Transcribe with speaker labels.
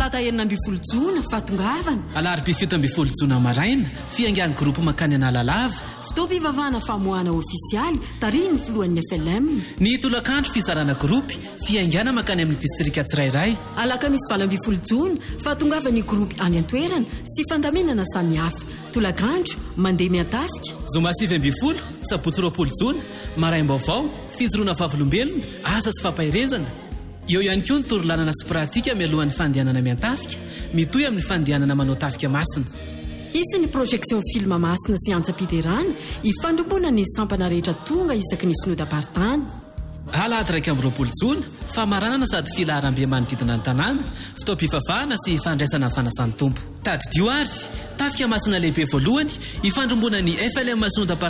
Speaker 1: talata 9 jona fatongavana
Speaker 2: alarobia 7 jona maraina fiangan'ny groupe makany analalava
Speaker 1: fotoam-pivavahana famoahana ofisialy tariny filohan'ny FLM
Speaker 2: ny tolakandro fizarana groupe fiangana makany amin'ny distrika tsirairay
Speaker 1: alakamisy 20 jona fatongavany groupe any antoerana sy fandaminana samihafa tolakandro mandeha miatafika
Speaker 2: zoma 20 sabotsy 20 jona maraim-baovao fijoroana vavolombelona asa sy fampahirezana eo ihany koa ny torolanana sy pratika mialohan'ny fandehanana miantafika mitoy amin'ny fandehanana manao tafika masina
Speaker 1: isy ny projection film masina sy antsa-piderana ifandrombona ny sampana rehetra tonga isaky ny sinodam-paritany
Speaker 2: alahady 20 jona famaranana sady filaharam-be manodidina ny tanàna fitaom-pivavahana sy fandraisana ny fanasan'ny tompo tady dioary tafika masina lehibe voalohany ifandrombona ny FLM sinodam